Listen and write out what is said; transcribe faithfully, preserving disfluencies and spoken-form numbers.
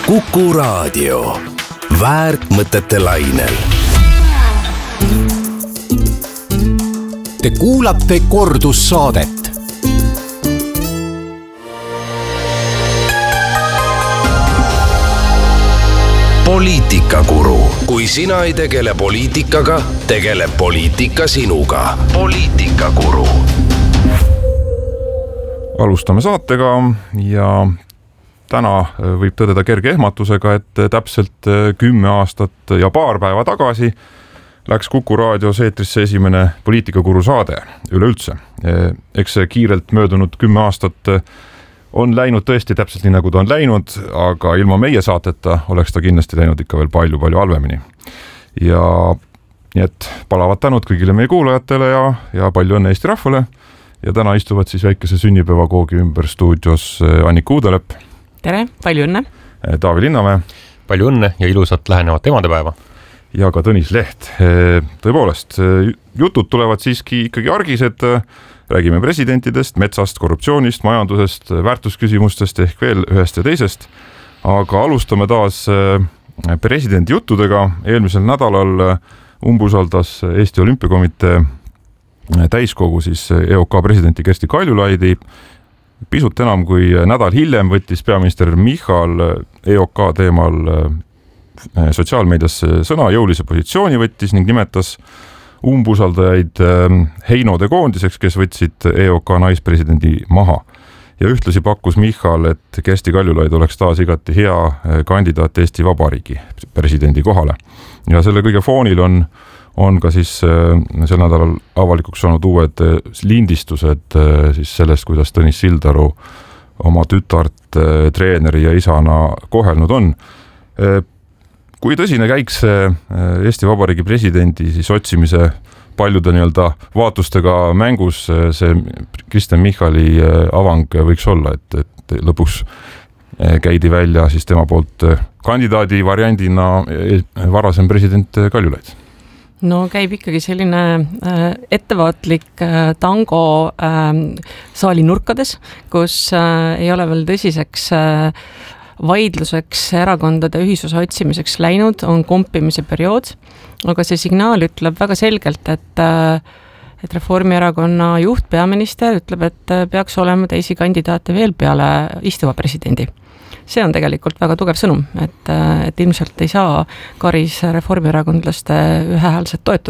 Kuku Raadio. Väärtmõtete lainel. Te kuulate kordussaadet. Poliitikakuru. Kui sina ei tegele poliitikaga, tegeleb poliitika sinuga. Poliitikakuru. Alustame saatega ja täna võib tõdeda kerge ehmatusega, et täpselt kümme aastat ja paar päeva tagasi läks Kuku Raadios eetrisse esimene poliitikakuru saade üleüldse. Eks see kiirelt möödunud kümme aastat on läinud tõesti täpselt nii, nagu ta on läinud, aga ilma meie saateta oleks ta kindlasti läinud ikka veel palju-palju halvemini. Ja nii et palavad tänud kõigile meie kuulajatele ja, ja palju õnne Eesti rahvale. Ja täna istuvad siis väikese sünnipäevakoogi ümber stuudios Annika Uudelepp. Tere, palju õnne. Taavi Linnamäe. Palju õnne ja ilusat lähenevat emadepäeva. Ja ka Tõnis Leht. Tõepoolest, jutud tulevad siiski ikkagi argised. Räägime presidentidest, metsast, korruptsioonist, majandusest, väärtusküsimustest ehk veel ühest ja teisest. Aga alustame taas presidendi juttudega. Eelmisel nädalal umbusaldas Eesti Olümpiakomitee täiskogu siis E O K presidenti Kersti Kaljulaidi. Pisut enam kui nädal hiljem võttis peaminister Michal E O K teemal sotsiaalmeedias sõna, jõulise positsiooni võttis ning nimetas umbusaldajaid heinode koondiseks, kes võtsid E O K naispresidendi maha. Ja ühtlasi pakkus Michal, et Kersti Kaljulaid oleks taas igati hea kandidaat Eesti Vabariigi presidendi kohale. Ja selle kõige foonil on on ka siis sel nädalal avalikuks saanud uued lindistused siis sellest, kuidas Tõnis Sildaru oma tütart treeneri ja isana kohelnud on. Kui tõsine käiks Eesti Vabariigi presidendi siis otsimise paljude nii-öelda vaatustega mängus see Kristen Michali avang võiks olla, et, et lõpuks käidi välja siis tema poolt kandidaadi variandina varasem president Kaljulaid? No käib ikkagi selline äh, ettevaatlik äh, tango äh, saali nurkades, kus äh, ei ole veel tõsiseks äh, vaidluseks erakondade ühisosa otsimiseks läinud, on kompimise periood, aga see signaal ütleb väga selgelt, et, äh, et Reformierakonna juht, peaminister ütleb, et peaks olema teisi kandidaate veel peale istuva presidendi. See on tegelikult väga tugev sõnum, et, et ilmselt ei saa Karis reformierakondlaste ühehäälset toetust.